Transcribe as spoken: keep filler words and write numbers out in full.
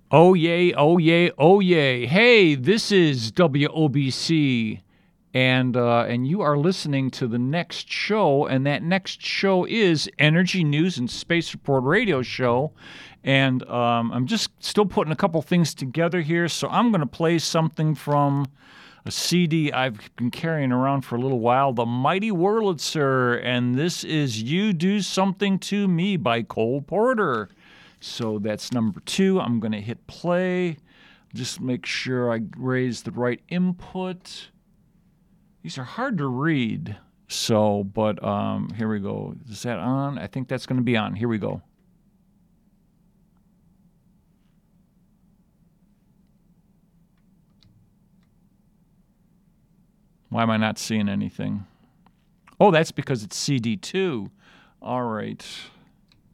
Oh, yay, oh, yay, oh, yay. Hey, this is W O B C, and uh, and you are listening to the next show, and that next show is Energy News and Space Report Radio Show. And um, I'm just still putting a couple things together here, so I'm going to play something from a C D I've been carrying around for a little while, The Mighty Wurlitzer, and this is You Do Something to Me by Cole Porter. So that's number two. I'm going to hit play. Just make sure I raise the right input. These are hard to read. So, but um, here we go. Is that on? I think that's going to be on. Here we go. Why am I not seeing anything? Oh, that's because it's C D two. All right.